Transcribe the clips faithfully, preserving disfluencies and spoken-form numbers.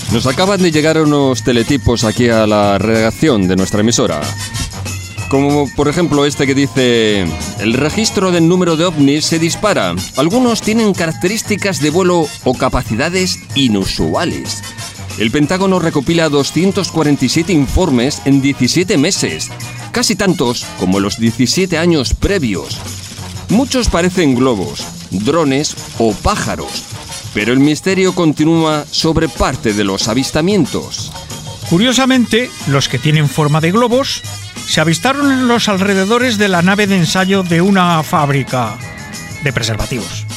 Nos acaban de llegar unos teletipos aquí a la redacción de nuestra emisora. Como por ejemplo este que dice: el registro del número de ovnis se dispara. Algunos tienen características de vuelo o capacidades inusuales. El Pentágono recopila doscientos cuarenta y siete informes en diecisiete meses, casi tantos como los diecisiete años previos. Muchos parecen globos, drones o pájaros, pero el misterio continúa sobre parte de los avistamientos. Curiosamente, los que tienen forma de globos se avistaron en los alrededores de la nave de ensayo de una fábrica de preservativos.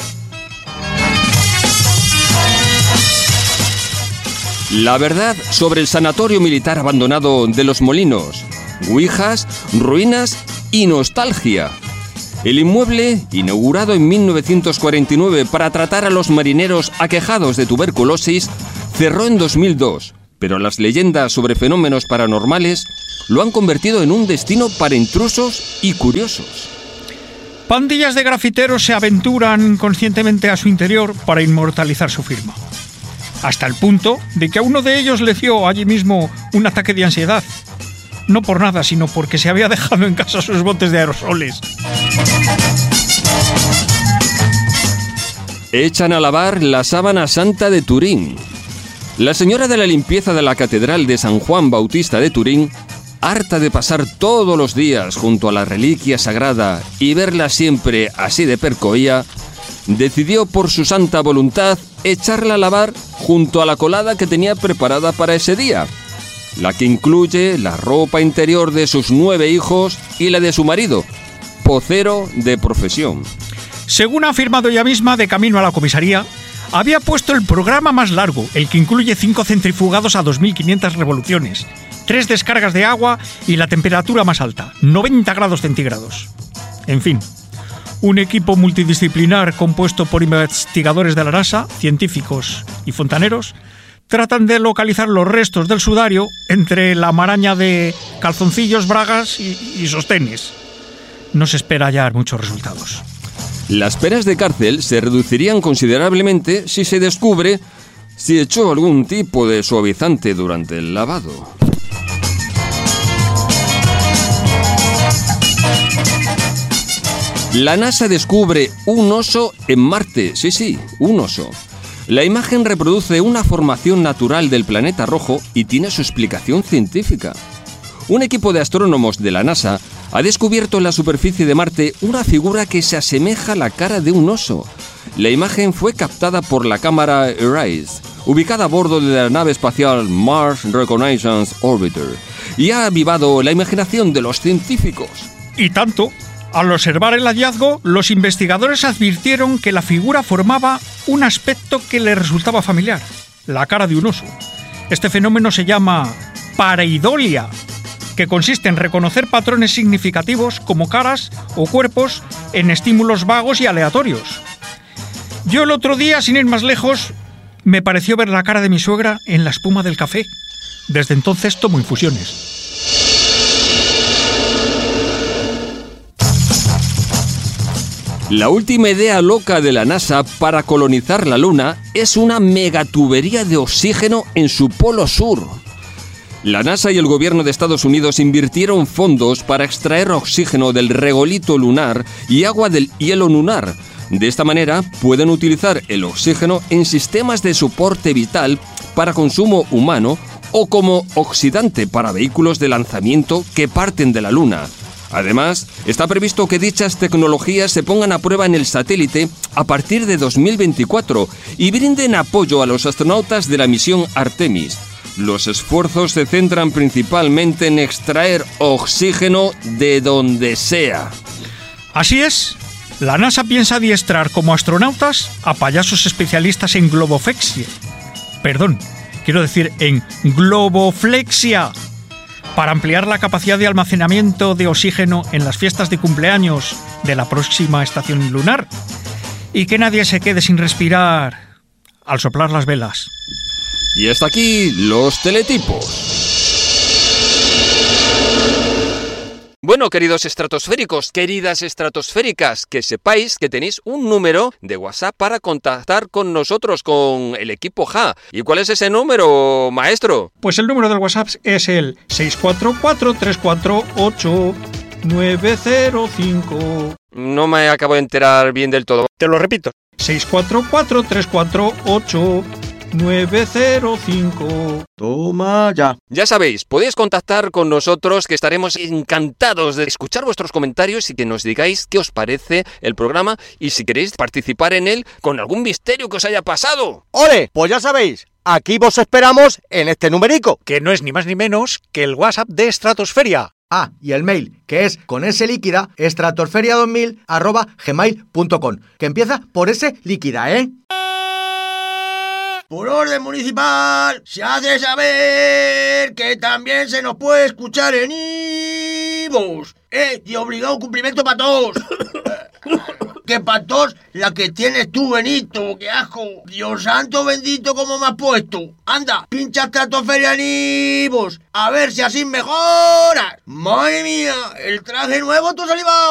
La verdad sobre el sanatorio militar abandonado de Los Molinos. Ouijas, ruinas y nostalgia. El inmueble, inaugurado en mil novecientos cuarenta y nueve para tratar a los marineros aquejados de tuberculosis, cerró en dos mil dos, pero las leyendas sobre fenómenos paranormales lo han convertido en un destino para intrusos y curiosos. Pandillas de grafiteros se aventuran conscientemente a su interior para inmortalizar su firma, hasta el punto de que a uno de ellos le dio allí mismo un ataque de ansiedad. No por nada, sino porque se había dejado en casa sus botes de aerosoles. Echan a lavar la sábana santa de Turín. La señora de la limpieza de la Catedral de San Juan Bautista de Turín, harta de pasar todos los días junto a la reliquia sagrada y verla siempre así de percoía, decidió por su santa voluntad echarla a lavar junto a la colada que tenía preparada para ese día, la que incluye la ropa interior de sus nueve hijos y la de su marido, pocero de profesión. Según ha afirmado ella misma de camino a la comisaría, había puesto el programa más largo, el que incluye cinco centrifugados a dos mil quinientas revoluciones, tres descargas de agua y la temperatura más alta, noventa grados centígrados. En fin, un equipo multidisciplinar compuesto por investigadores de la NASA, científicos y fontaneros, tratan de localizar los restos del sudario entre la maraña de calzoncillos, bragas y, y sostenes. No se espera hallar muchos resultados. Las penas de cárcel se reducirían considerablemente si se descubre si echó algún tipo de suavizante durante el lavado. La NASA descubre un oso en Marte. Sí, sí, un oso. La imagen reproduce una formación natural del planeta rojo y tiene su explicación científica. Un equipo de astrónomos de la NASA ha descubierto en la superficie de Marte una figura que se asemeja a la cara de un oso. La imagen fue captada por la cámara ERISE, ubicada a bordo de la nave espacial Mars Reconnaissance Orbiter, y ha avivado la imaginación de los científicos. Y tanto, al observar el hallazgo, los investigadores advirtieron que la figura formaba un aspecto que le resultaba familiar, la cara de un oso. Este fenómeno se llama pareidolia, que consiste en reconocer patrones significativos como caras o cuerpos en estímulos vagos y aleatorios. Yo el otro día, sin ir más lejos, me pareció ver la cara de mi suegra en la espuma del café. Desde entonces tomo infusiones. La última idea loca de la NASA para colonizar la Luna es una megatubería de oxígeno en su polo sur. La NASA y el gobierno de Estados Unidos invirtieron fondos para extraer oxígeno del regolito lunar y agua del hielo lunar. De esta manera pueden utilizar el oxígeno en sistemas de soporte vital para consumo humano o como oxidante para vehículos de lanzamiento que parten de la Luna. Además, está previsto que dichas tecnologías se pongan a prueba en el satélite a partir de dos mil veinticuatro y brinden apoyo a los astronautas de la misión Artemis. Los esfuerzos se centran principalmente en extraer oxígeno de donde sea. Así es, la NASA piensa adiestrar como astronautas a payasos especialistas en globoflexia. Perdón, quiero decir en globoflexia, para ampliar la capacidad de almacenamiento de oxígeno en las fiestas de cumpleaños de la próxima estación lunar y que nadie se quede sin respirar al soplar las velas. Y hasta aquí los teletipos. Bueno, queridos estratosféricos, queridas estratosféricas, que sepáis que tenéis un número de WhatsApp para contactar con nosotros, con el equipo J. ¿Y cuál es ese número, maestro? Pues el número del WhatsApp es el seis cuatro cuatro, tres cuatro ocho, nueve cero cinco. No me acabo de enterar bien del todo. Te lo repito. seis cuatro cuatro, tres cuatro ocho, nueve cero cinco. Toma ya. Ya sabéis, podéis contactar con nosotros, que estaremos encantados de escuchar vuestros comentarios y que nos digáis qué os parece el programa y si queréis participar en él con algún misterio que os haya pasado. ¡Ole! Pues ya sabéis, aquí vos esperamos en este numerico. Que no es ni más ni menos que el WhatsApp de Estratosferia. Ah, y el mail, que es con S líquida, estratosferia dos mil arroba gmail punto com, que empieza por S líquida, ¿eh? Por orden municipal, se hace saber que también se nos puede escuchar en iVoox, ¿eh? Y obligado cumplimiento para todos. Que para todos la que tienes tú, Benito, qué asco. Dios santo bendito, cómo me has puesto. Anda, pincha Estratosferia en iVoox, a ver si así mejoras. Madre mía, el traje nuevo te ha salivado.